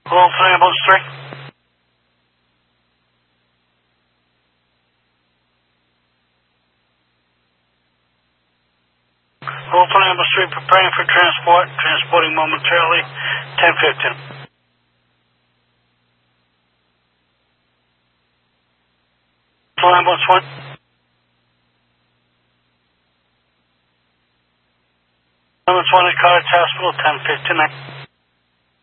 Hello, ambulance 3. Hello, ambulance 3, preparing for transport, transporting momentarily, 10:15. Hello, ambulance 1. Ambulance 1 at Cottage Hospital, 10:59.